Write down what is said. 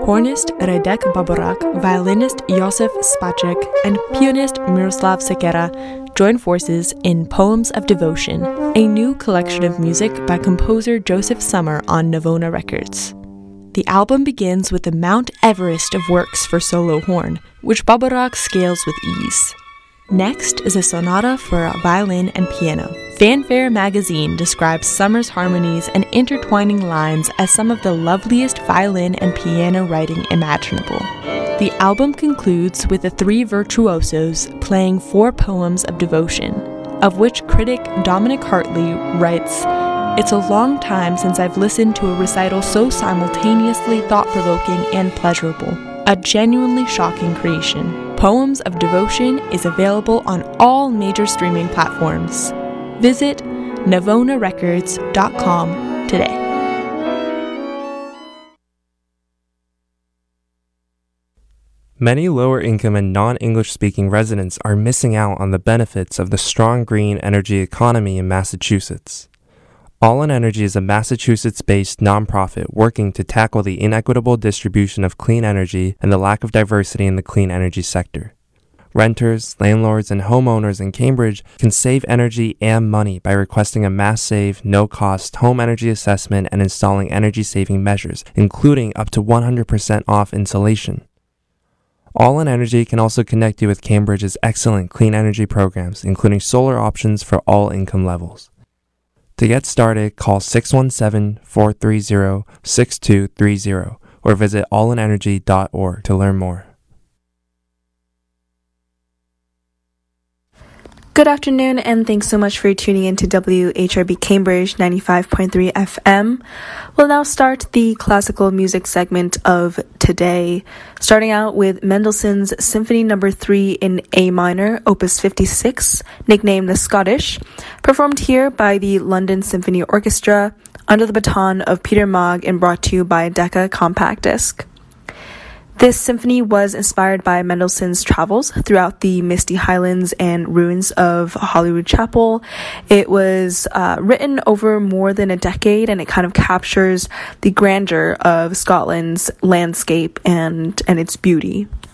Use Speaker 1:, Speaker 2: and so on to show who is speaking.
Speaker 1: hornist Radek Baborak, violinist Josef Spacek, and pianist Miroslav Sekera join forces in Poems of Devotion, a new collection of music by composer Joseph Summer on Navona Records. The album begins with the Mount Everest of works for solo horn, which Baborak scales with ease. Next is a sonata for violin and piano. Fanfare magazine describes Summer's harmonies and intertwining lines as some of the loveliest violin and piano writing imaginable. The album concludes with the three virtuosos playing 4 poems of devotion, of which critic Dominic Hartley writes, "It's a long time since I've listened to a recital so simultaneously thought-provoking and pleasurable. A genuinely shocking creation. Poems of Devotion is available on all major streaming platforms. Visit navonarecords.com today."
Speaker 2: Many lower-income and non-English-speaking residents are missing out on the benefits of the strong green energy economy in Massachusetts. All in Energy is a Massachusetts-based nonprofit working to tackle the inequitable distribution of clean energy and the lack of diversity in the clean energy sector. Renters, landlords, and homeowners in Cambridge can save energy and money by requesting a mass-save, no-cost home energy assessment and installing energy-saving measures, including up to 100% off insulation. All in Energy can also connect you with Cambridge's excellent clean energy programs, including solar options for all income levels. To get started, call 617-430-6230 or visit allinenergy.org to learn more.
Speaker 3: Good afternoon, and thanks so much for tuning in to WHRB Cambridge 95.3 FM. We'll now start the classical music segment of today, starting out with Mendelssohn's Symphony No. 3 in A minor, Opus 56, nicknamed the Scottish, performed here by the London Symphony Orchestra under the baton of Peter Maag and brought to you by Decca Compact Disc. This symphony was inspired by Mendelssohn's travels throughout the misty highlands and ruins of Holyrood Chapel. It was written over more than a decade, and it kind of captures the grandeur of Scotland's landscape and its beauty.